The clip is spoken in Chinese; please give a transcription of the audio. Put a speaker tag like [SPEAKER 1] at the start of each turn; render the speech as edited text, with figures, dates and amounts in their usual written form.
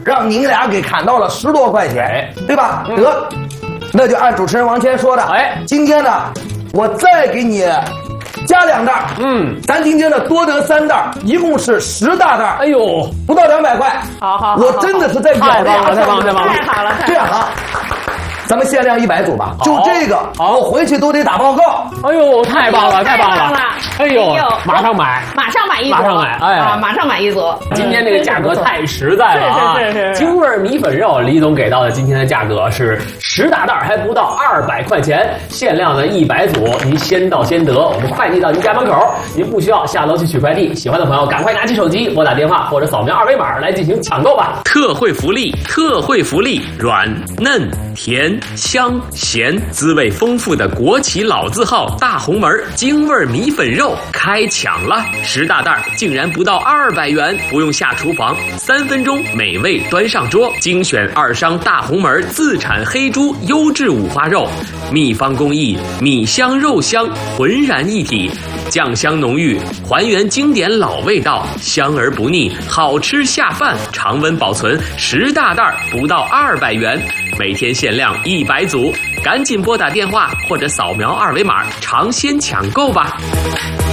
[SPEAKER 1] 让您俩给砍到了10多块钱，对吧？得，那就按主持人王谦说的，今天呢，我再给你加2袋，咱今天呢多得3袋，一共是10大袋。哎呦，不到200块。好，我真的是在咬着牙
[SPEAKER 2] 太好了，
[SPEAKER 1] 这样啊。咱们限量100组吧，就这个，我回去都得打报告。
[SPEAKER 3] 哎呦，太棒了！哎呦，马上买一组，
[SPEAKER 2] 马上买一组。
[SPEAKER 3] 今天这个价格太实在了啊！京味米粉肉，李总给到的今天的价格是10大袋，还不到200块钱，限量的100组，您先到先得，我们快递到您家门口，您不需要下楼去取快递。喜欢的朋友赶快拿起手机拨打电话或者扫描2维码来进行抢购吧！
[SPEAKER 4] 特惠福利，软嫩甜。香咸滋味丰富的国企老字号大红门京味米粉肉开抢了，10大袋竟然不到200元，不用下厨房，3分钟美味端上桌。精选2商大红门自产黑猪优质五花肉，秘方工艺，米香肉香浑然一体，酱香浓郁，还原经典老味道，香而不腻，好吃下饭，常温保存，10大袋不到200元，每天限量100组，赶紧拨打电话或者扫描2维码尝鲜抢购吧。